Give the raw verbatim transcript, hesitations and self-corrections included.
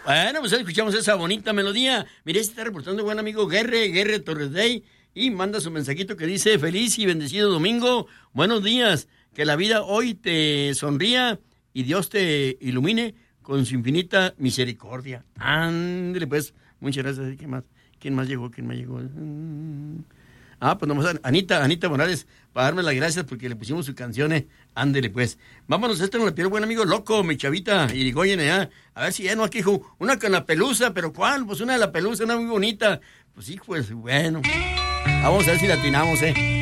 Bueno, pues escuchamos esa bonita melodía. Mire, se está reportando buen amigo Guerre, Guerre Torres Day, y manda su mensajito que dice: feliz y bendecido domingo, buenos días, que la vida hoy te sonría y Dios te ilumine con su infinita misericordia. Ándale, pues, muchas gracias. ¿Quién más? ¿Quién más llegó? ¿Quién más llegó? Ah, pues nomás Anita, Anita Morales, para darme las gracias porque le pusimos sus canciones. Ándele, pues. Vámonos, este nos la pidió buen amigo Loco, mi chavita, Irigoyen allá. A ver si ya no, aquí dijo, una con la pelusa, pero ¿cuál? Pues una de la pelusa, una muy bonita. Pues sí, pues, bueno. Vamos a ver si la atinamos, ¿eh?